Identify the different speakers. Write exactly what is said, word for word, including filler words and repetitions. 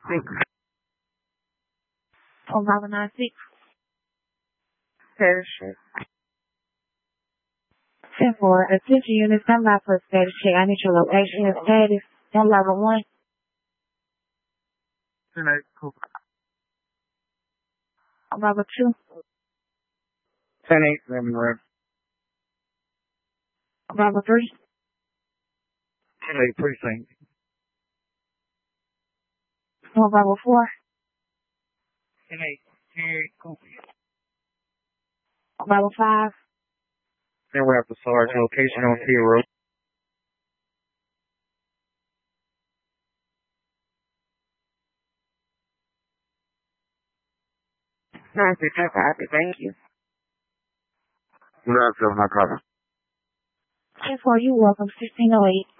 Speaker 1: Oh, Bravo nine six.
Speaker 2: Parachute.
Speaker 1: ten four. Attention units, stand by for a status check. I need your location and status. one level one.
Speaker 2: ten eight. Cool.
Speaker 1: Bravo two.
Speaker 2: ten eight. Seven red.
Speaker 1: Bravo three.
Speaker 2: ten eight. Precinct.
Speaker 1: Oh, Bravo four.
Speaker 2: ten eight. ten eight. Cool.
Speaker 1: Bravo five.
Speaker 2: Then we have the Sarge location on zero.
Speaker 1: nine six five. Thank you.
Speaker 2: Good afternoon, no problem.
Speaker 1: ten four, you welcome. sixteen oh eight.